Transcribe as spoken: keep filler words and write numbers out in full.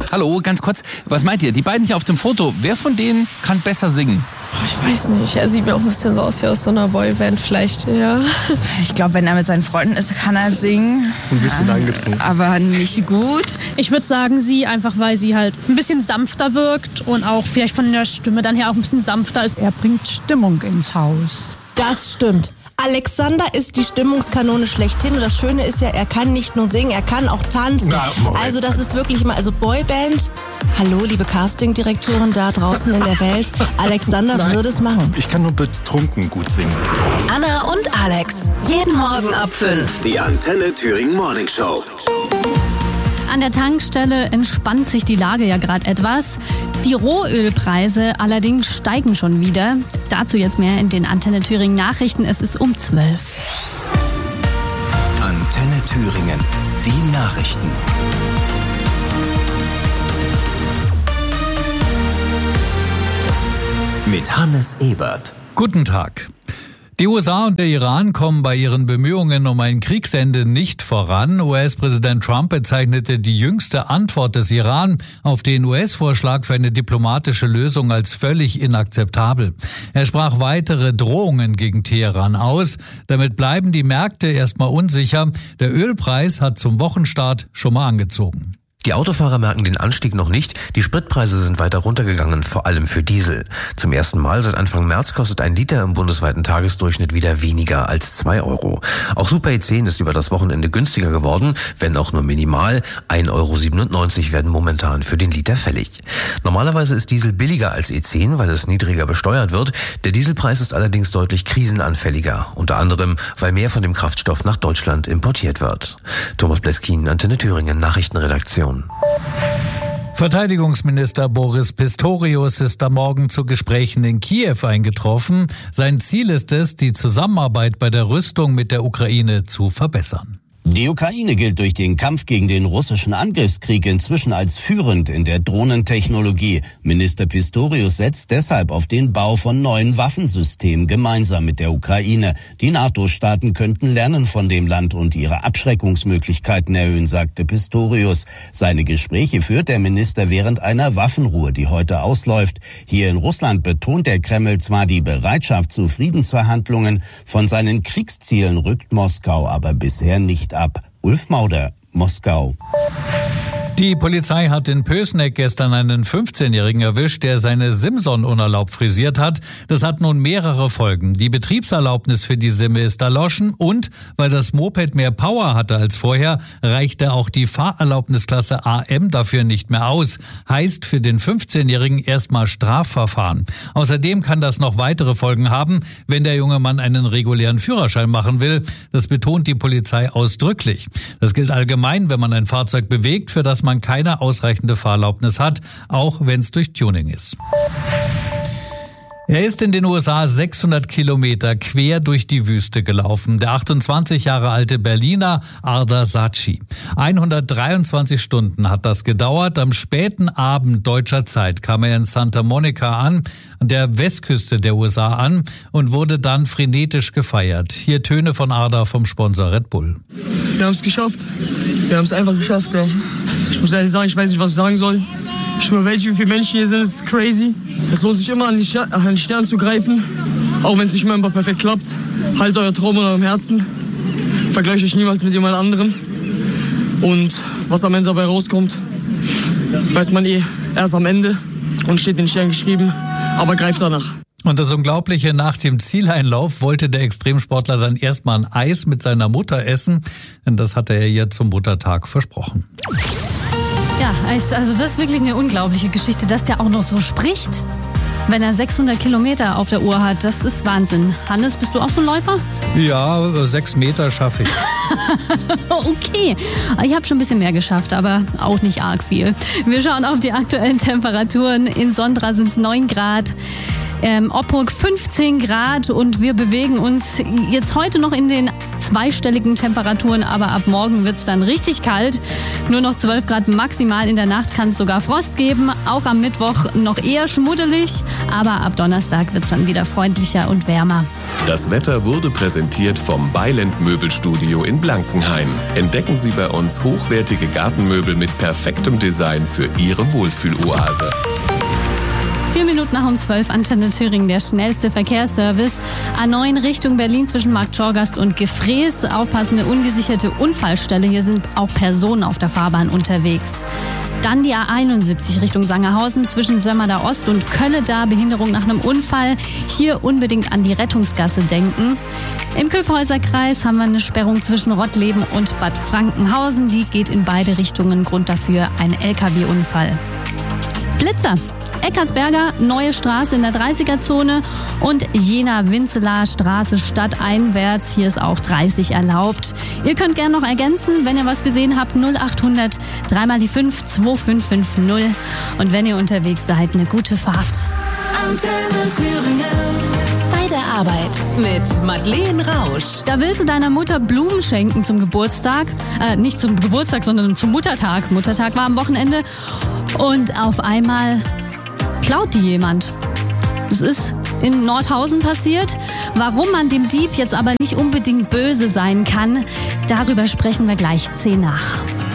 Hallo, ganz kurz, was meint ihr? Die beiden hier auf dem Foto, wer von denen kann besser singen? Ich weiß nicht, er sieht mir auch ein bisschen so aus wie aus so einer Boyband vielleicht, ja. Ich glaube, wenn er mit seinen Freunden ist, kann er singen. Ein bisschen angetrunken. Aber nicht gut. Ich würde sagen, sie, einfach weil sie halt ein bisschen sanfter wirkt und auch vielleicht von der Stimme dann her auch ein bisschen sanfter ist. Er bringt Stimmung ins Haus. Das stimmt. Alexander ist die Stimmungskanone schlechthin und das Schöne ist ja, er kann nicht nur singen, er kann auch tanzen. Na, also das ist wirklich mal, also Boyband, hallo liebe Castingdirektoren da draußen in der Welt, Alexander Nein. würde es machen. Ich kann nur betrunken gut singen. Anna und Alex, jeden Morgen ab fünf. Die Antenne Thüringen Morning Show. An der Tankstelle entspannt sich die Lage ja gerade etwas. Die Rohölpreise allerdings steigen schon wieder. Dazu jetzt mehr in den Antenne Thüringen Nachrichten. Es ist um zwölf. Antenne Thüringen, die Nachrichten. Mit Hannes Ebert. Guten Tag. Die U S A und der Iran kommen bei ihren Bemühungen um ein Kriegsende nicht voran. U S-Präsident Trump bezeichnete die jüngste Antwort des Iran auf den U S-Vorschlag für eine diplomatische Lösung als völlig inakzeptabel. Er sprach weitere Drohungen gegen Teheran aus. Damit bleiben die Märkte erstmal unsicher. Der Ölpreis hat zum Wochenstart schon mal angezogen. Die Autofahrer merken den Anstieg noch nicht. Die Spritpreise sind weiter runtergegangen, vor allem für Diesel. Zum ersten Mal seit Anfang März kostet ein Liter im bundesweiten Tagesdurchschnitt wieder weniger als zwei Euro. Auch Super E zehn ist über das Wochenende günstiger geworden, wenn auch nur minimal. ein Euro siebenundneunzig werden momentan für den Liter fällig. Normalerweise ist Diesel billiger als E zehn, weil es niedriger besteuert wird. Der Dieselpreis ist allerdings deutlich krisenanfälliger. Unter anderem, weil mehr von dem Kraftstoff nach Deutschland importiert wird. Thomas Bleskin, Antenne Thüringen, Nachrichtenredaktion. Verteidigungsminister Boris Pistorius ist am Morgen zu Gesprächen in Kiew eingetroffen. Sein Ziel ist es, die Zusammenarbeit bei der Rüstung mit der Ukraine zu verbessern. Die Ukraine gilt durch den Kampf gegen den russischen Angriffskrieg inzwischen als führend in der Drohnentechnologie. Minister Pistorius setzt deshalb auf den Bau von neuen Waffensystemen gemeinsam mit der Ukraine. Die NATO-Staaten könnten lernen von dem Land und ihre Abschreckungsmöglichkeiten erhöhen, sagte Pistorius. Seine Gespräche führt der Minister während einer Waffenruhe, die heute ausläuft. Hier in Russland betont der Kreml zwar die Bereitschaft zu Friedensverhandlungen, von seinen Kriegszielen rückt Moskau aber bisher nicht ab. Ulf Mauder, Moskau. Die Polizei hat in Pößneck gestern einen fünfzehnjährigen erwischt, der seine Simson unerlaubt frisiert hat. Das hat nun mehrere Folgen. Die Betriebserlaubnis für die Simme ist erloschen und, weil das Moped mehr Power hatte als vorher, reichte auch die Fahrerlaubnisklasse A M dafür nicht mehr aus. Heißt für den fünfzehnjährigen erstmal Strafverfahren. Außerdem kann das noch weitere Folgen haben, wenn der junge Mann einen regulären Führerschein machen will. Das betont die Polizei ausdrücklich. Das gilt allgemein, wenn man ein Fahrzeug bewegt, für das man man keine ausreichende Fahrerlaubnis hat, auch wenn es durch Tuning ist. Er ist in den U S A sechshundert Kilometer quer durch die Wüste gelaufen. Der achtundzwanzig Jahre alte Berliner Ardar Saci. hundertdreiundzwanzig Stunden hat das gedauert. Am späten Abend deutscher Zeit kam er in Santa Monica an, an der Westküste der U S A an und wurde dann frenetisch gefeiert. Hier Töne von Ardar vom Sponsor Red Bull. Wir haben es geschafft. Wir haben es einfach geschafft. Ja. Ich muss ehrlich sagen, ich weiß nicht, was ich sagen soll. Ich schwöre, welche, wie viele Menschen hier sind, ist crazy. Es lohnt sich immer, an, die an den Stern zu greifen. Auch wenn es nicht immer perfekt klappt. Haltet euer Traum in eurem Herzen. Vergleicht euch niemals mit jemand anderem. Und was am Ende dabei rauskommt, weiß man eh erst am Ende und steht in den Sternen geschrieben. Aber greift danach. Und das Unglaubliche, nach dem Zieleinlauf wollte der Extremsportler dann erstmal ein Eis mit seiner Mutter essen. Denn das hatte er ihr zum Muttertag versprochen. Ja, also das ist wirklich eine unglaubliche Geschichte, dass der auch noch so spricht, wenn er sechshundert Kilometer auf der Uhr hat. Das ist Wahnsinn. Hannes, bist du auch so ein Läufer? Ja, sechs Meter schaffe ich. Okay, ich habe schon ein bisschen mehr geschafft, aber auch nicht arg viel. Wir schauen auf die aktuellen Temperaturen. In Sondra sind es neun Grad. Ähm, Oppurg fünfzehn Grad und wir bewegen uns jetzt heute noch in den zweistelligen Temperaturen, aber ab morgen wird es dann richtig kalt. Nur noch zwölf Grad maximal, in der Nacht kann es sogar Frost geben. Auch am Mittwoch noch eher schmuddelig, aber ab Donnerstag wird es dann wieder freundlicher und wärmer. Das Wetter wurde präsentiert vom Beiland Möbelstudio in Blankenhain. Entdecken Sie bei uns hochwertige Gartenmöbel mit perfektem Design für Ihre Wohlfühloase. Vier Minuten nach um zwölf, Antenne Thüringen, der schnellste Verkehrsservice. A neun Richtung Berlin zwischen Marktschorgast und Gefrees. Aufpassende ungesicherte Unfallstelle. Hier sind auch Personen auf der Fahrbahn unterwegs. Dann die A einundsiebzig Richtung Sangerhausen zwischen Sömmerda Ost und Kölleda. Behinderung nach einem Unfall. Hier unbedingt an die Rettungsgasse denken. Im Kyffhäuserkreis haben wir eine Sperrung zwischen Rottleben und Bad Frankenhausen. Die geht in beide Richtungen. Grund dafür ein L K W-Unfall. Blitzer. Eckartsberger, Neue Straße in der dreißiger-Zone und Jena-Winzelaar Straße stadteinwärts. Hier ist auch dreißig erlaubt. Ihr könnt gerne noch ergänzen, wenn ihr was gesehen habt, null achthundert, dreimal die fünf, zwei fünf fünf null. Und wenn ihr unterwegs seid, eine gute Fahrt. Antenne Thüringen. Bei der Arbeit mit Madeleine Rausch. Da willst du deiner Mutter Blumen schenken zum Geburtstag. Äh, nicht zum Geburtstag, sondern zum Muttertag. Muttertag war am Wochenende. Und auf einmal klaut die jemand. Das ist in Nordhausen passiert. Warum man dem Dieb jetzt aber nicht unbedingt böse sein kann, darüber sprechen wir gleich zehn nach.